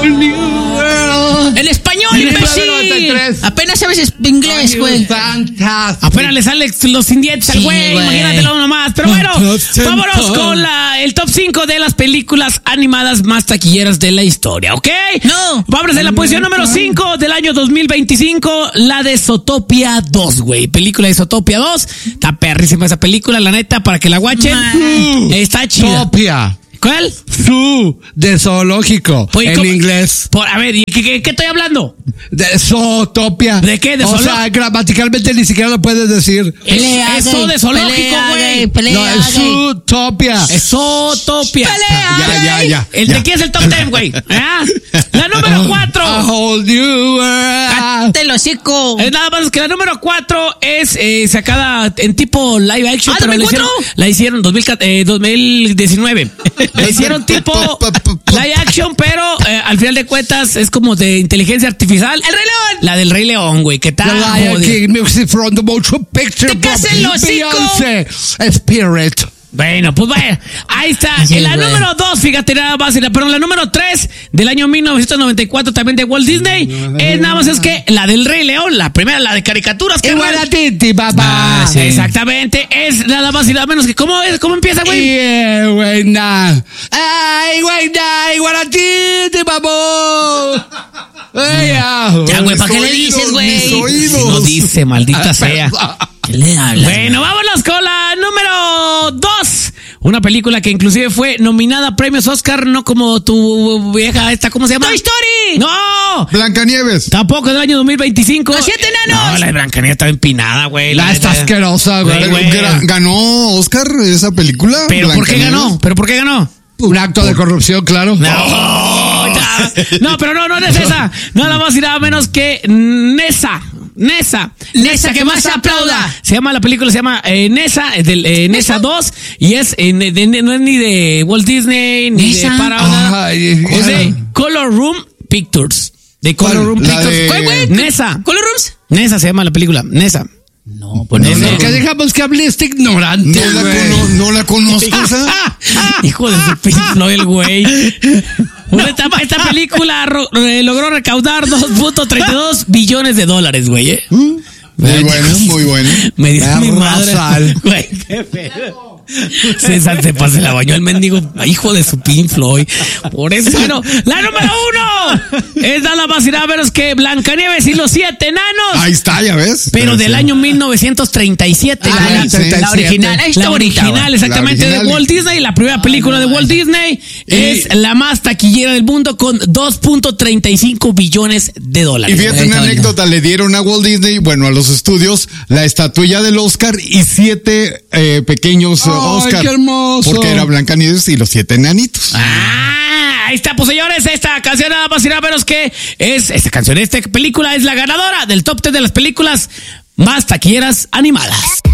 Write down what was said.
En español, imbécil. Apenas sabes inglés, güey. Apenas le salen los sin dientes al güey. Imagínatelo nomás. Pero bueno, vámonos con el top 5 de las películas animadas más taquilleras de la historia, ¿ok? No. Vámonos en la posición número 5 del año 2025, la de Zootopia 2, güey. Película de Zootopia 2. Está perrísima esa película, la neta, para que la guachen. Está chida. Zootopia. ¿Cuál? Zoo, de zoológico, Oye, en inglés. A ver, ¿y qué estoy hablando? De Zootopia. ¿De qué? ¿De zoológico? O sea, gramaticalmente ni siquiera lo puedes decir. Eso de zoológico, güey. No, es Zootopia. Es Zootopia. Ya. ¿De quién es el top 10, güey? La número 4. A whole new world. Te lo hocico. Es nada más que la número 4 es sacada en tipo live action. Pero 2004. la hicieron 2019. La hicieron tipo live action, pero al final de cuentas es como de inteligencia artificial. ¡El Rey León! La del Rey León, güey. ¿Qué tal? The Lion King, music from the motion picture. ¡Te casen el hocico! Beyoncé, Spirit. Bueno, pues vaya, ahí está. Sí, En la güey. número 2, fíjate nada más, pero en la número 3 del año 1994 también de Walt Disney, es nada más es que la del Rey León, la primera, la de caricaturas. Igualatiti, papá. Sí. Exactamente, es nada más y nada menos que, ¿cómo empieza, güey? Yeah, güey, nah. Ay, güey, nah, igualatiti, papá. Ya, güey, ¿para qué le dices, güey? No dice, maldita sea. ¿Qué le hablas? Bueno, vámonos con la número 2. Una película que inclusive fue nominada a premios Oscar, no como tu vieja esta, ¿cómo se llama? ¡Toy Story! ¡No! Blancanieves. Tampoco del año 2025. ¡Los 7 enanos! No, la de Blancanieves estaba empinada, güey. La está asquerosa, güey. Güey. ¿Ganó Oscar esa película? ¿Pero por qué Blancanieves? ganó? Un acto de corrupción, claro. No, pero no es esa. Nada más y nada menos que Nessa, que más aplauda. La película se llama Nessa, Nessa 2, y es no es ni de Walt Disney, ni de Paramount. Es de Color Room Pictures. De Color Room Pictures. ¿Cuál, güey? Nessa. ¿Color Rooms? Nessa se llama la película. Nessa. No, pues No, que dejamos que hable este ignorante, No la conozco esa. Hijo de su Pink Floyd, el güey. Esta película logró recaudar 2.32 billones de dólares, güey. Muy bueno. Me dice mi madre. Arrasal. Güey, qué pedo. César se la bañó el mendigo, hijo de su Pink Floyd. Por eso, bueno, la número 1 es nada más y nada menos que Blancanieves y los 7 enanos. Ahí está, ya ves. Pero del año 1937. La original. La original, exactamente, La original. de Walt Disney. La primera película de Walt Disney es la más taquillera del mundo con 2.35 billones de dólares. Y fíjate una anécdota, le dieron a Walt Disney, bueno, a los estudios, la estatuilla del Oscar y 7 pequeños Oscar. ¡Qué hermoso! Porque era Blancanieves y los 7 enanitos. Ahí está, pues señores, esta canción nada más y nada menos que esta película es la ganadora del top 10 de las películas más taquilleras animadas.